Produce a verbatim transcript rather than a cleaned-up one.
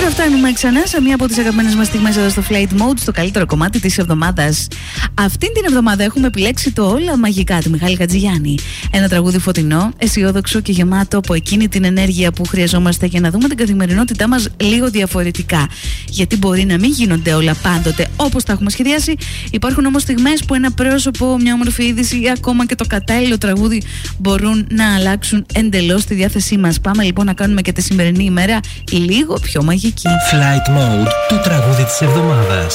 τώρα φτάνουμε ξανά σε μία από τις αγαπημένες μας στιγμές εδώ στο Flight Mode, στο καλύτερο κομμάτι της εβδομάδας. Αυτήν την εβδομάδα έχουμε επιλέξει το Όλα Μαγικά του Μιχάλη Χατζηγιάννη. Ένα τραγούδι φωτεινό, αισιόδοξο και γεμάτο από εκείνη την ενέργεια που χρειαζόμαστε για να δούμε την καθημερινότητά μας λίγο διαφορετικά. Γιατί μπορεί να μην γίνονται όλα πάντοτε όπως τα έχουμε σχεδιάσει. Υπάρχουν όμως στιγμές που ένα πρόσωπο, μια όμορφη είδηση ή ακόμα και το κατάλληλο τραγούδι μπορούν να αλλάξουν εντελώς τη διάθεσή μας. Πάμε λοιπόν να κάνουμε και τη σημερινή ημέρα λίγο πιο μαγική. Flight Mode, το τραγούδι της εβδομάδας.